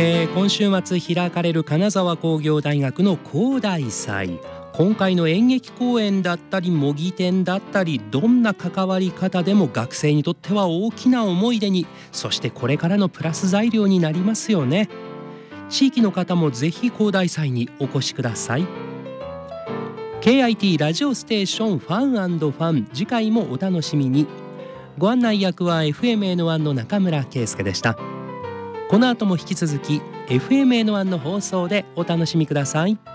今週末開かれる金沢工業大学の工大祭、今回の演劇公演だったり模擬店だったり、どんな関わり方でも学生にとっては大きな思い出に、そしてこれからのプラス材料になりますよね。地域の方もぜひ工大祭にお越しください。 KIT ラジオステーションファン&ファン、次回もお楽しみに。ご案内役は FMN1 の中村圭介でした。この後も引き続き FMN1 の放送でお楽しみください。